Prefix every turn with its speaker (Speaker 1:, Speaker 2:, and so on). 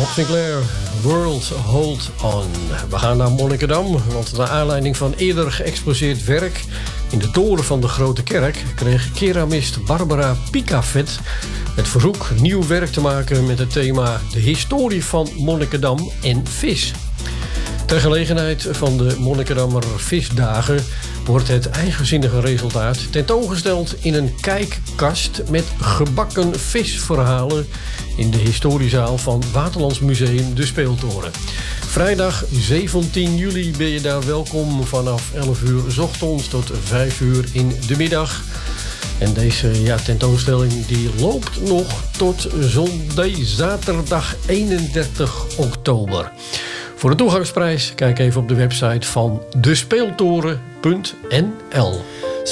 Speaker 1: Bob Sinclair, World Hold On. We gaan naar Monnikendam, want naar aanleiding van eerder geëxposeerd werk in de toren van de Grote Kerk kreeg keramist Barbara Picafet het verzoek nieuw werk te maken met het thema de historie van Monnikendam en vis. Ter gelegenheid van de Monnikendammer Visdagen wordt het eigenzinnige resultaat tentoongesteld in een kijkkast met gebakken visverhalen in de historiezaal van Waterlands Museum De Speeltoren. Vrijdag 17 juli ben je daar welkom vanaf 11 uur 's ochtends tot 5 uur in de middag. En deze tentoonstelling die loopt nog tot zaterdag 31 oktober. Voor de toegangsprijs kijk even op de website van despeeltoren.nl.